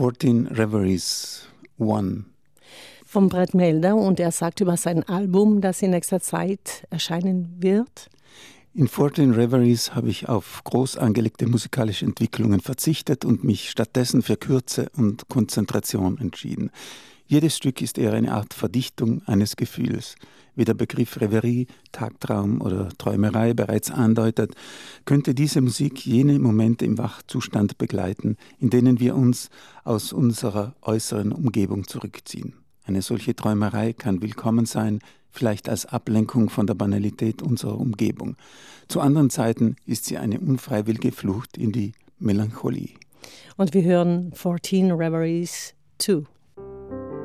14 Reveries 1. Vom Brett Melder, und er sagt über sein Album, das in nächster Zeit erscheinen wird. In 14 Reveries habe ich auf groß angelegte musikalische Entwicklungen verzichtet und mich stattdessen für Kürze und Konzentration entschieden. Jedes Stück ist eher eine Art Verdichtung eines Gefühls. Wie der Begriff Reverie, Tagtraum oder Träumerei bereits andeutet, könnte diese Musik jene Momente im Wachzustand begleiten, in denen wir uns aus unserer äußeren Umgebung zurückziehen. Eine solche Träumerei kann willkommen sein, vielleicht als Ablenkung von der Banalität unserer Umgebung. Zu anderen Zeiten ist sie eine unfreiwillige Flucht in die Melancholie. Und wir hören 14 Reveries 2.